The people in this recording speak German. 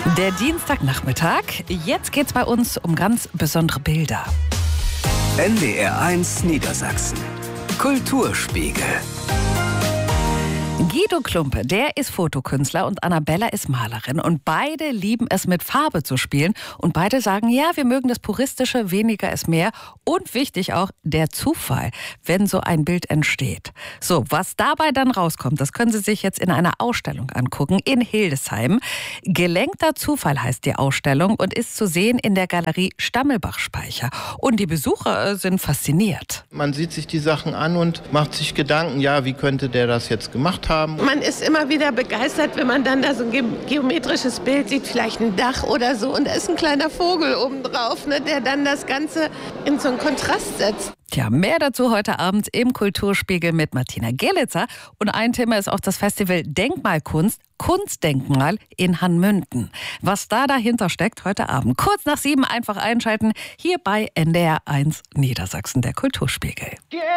Der Dienstagnachmittag. Jetzt geht's bei uns um ganz besondere Bilder. NDR1 Niedersachsen. Kulturspiegel. Guido Klumpe, der ist Fotokünstler und Annabella ist Malerin. Und beide lieben es, mit Farbe zu spielen. Und beide sagen, ja, wir mögen das Puristische, weniger ist mehr. Und wichtig auch der Zufall, wenn so ein Bild entsteht. So, was dabei dann rauskommt, das können Sie sich jetzt in einer Ausstellung angucken in Hildesheim. Gelenkter Zufall heißt die Ausstellung und ist zu sehen in der Galerie Stammelbach-Speicher. Und die Besucher sind fasziniert. Man sieht sich die Sachen an und macht sich Gedanken, ja, wie könnte der das jetzt gemacht haben? Man ist immer wieder begeistert, wenn man dann da so ein geometrisches Bild sieht, vielleicht ein Dach oder so. Und da ist ein kleiner Vogel obendrauf, ne, der dann das Ganze in so einen Kontrast setzt. Tja, mehr dazu heute Abend im Kulturspiegel mit Martina Gerlitzer. Und ein Thema ist auch das Festival Denkmalkunst, Kunstdenkmal in Hanmünden. Was da dahinter steckt, heute Abend. Kurz nach 7 einfach einschalten, hier bei NDR1 Niedersachsen, der Kulturspiegel.